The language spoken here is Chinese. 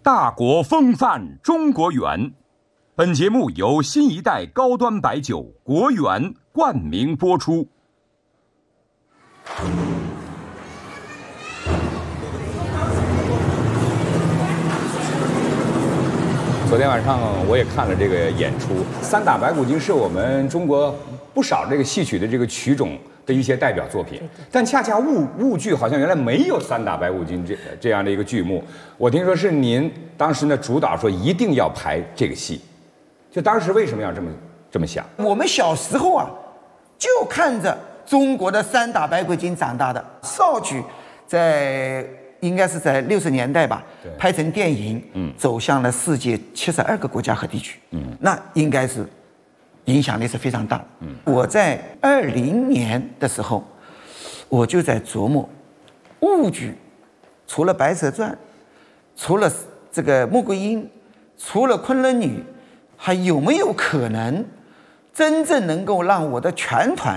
大国风范中国远。本节目由新一代高端白酒国源冠名播出。 昨天晚上我也看了这个演出，三打白骨精是我们中国不少这个戏曲的这个曲种的一些代表作品，但恰恰豫剧好像原来没有三打白骨精这样的一个剧目。我听说是您当时呢主导说一定要排这个戏，就当时为什么要这么想？ 我们小时候啊，就看着中国的三打白骨精长大的。绍剧应该是在60年代吧，拍成电影，走向了世界72个国家和地区，那应该是影响力是非常大的。我在20年的时候，我就在琢磨，豫剧除了《白蛇传》，除了这个穆桂英，除了昆仑女，还有没有可能真正能够让我的全团